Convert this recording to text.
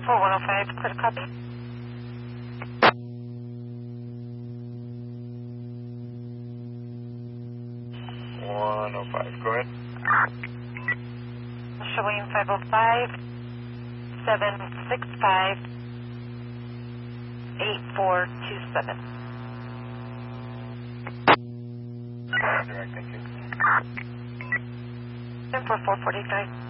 4105, clear to copy. Go ahead. Showing 505, 765, 8427. Direct, thank you. 104445.